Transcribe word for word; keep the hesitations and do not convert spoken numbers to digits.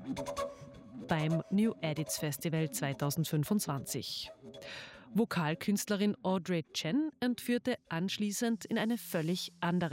beim New Edits Festival zweitausendfünfundzwanzig. Vokalkünstlerin Audrey Chen entführte anschließend in eine völlig andere